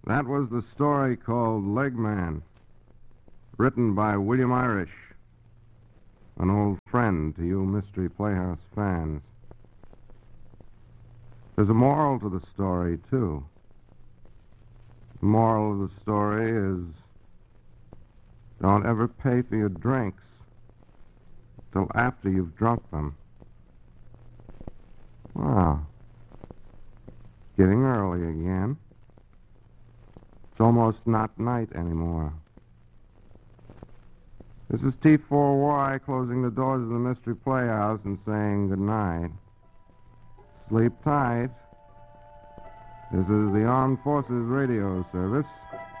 That was the story called Legman, written by William Irish, an old friend to you Mystery Playhouse fans. There's a moral to the story, too. The moral of the story is don't ever pay for your drinks till after you've drunk them. Wow. Getting early again. It's almost not night anymore. This is T4Y closing the doors of the Mystery Playhouse and saying good night. Sleep tight. This is the Armed Forces Radio Service.